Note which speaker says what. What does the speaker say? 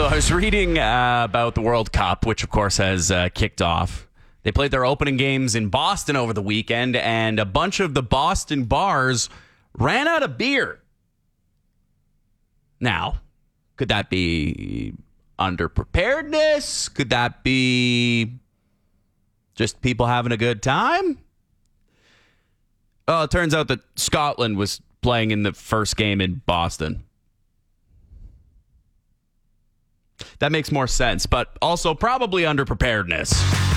Speaker 1: So I was reading about the World Cup, which of course has kicked off. They played their opening games in Boston over the weekend, and a bunch of the Boston bars ran out of beer. Now, could that be underpreparedness? Could that be just people having a good time? Well, it turns out that Scotland was playing in the first game in Boston. That makes more sense, but also probably underpreparedness.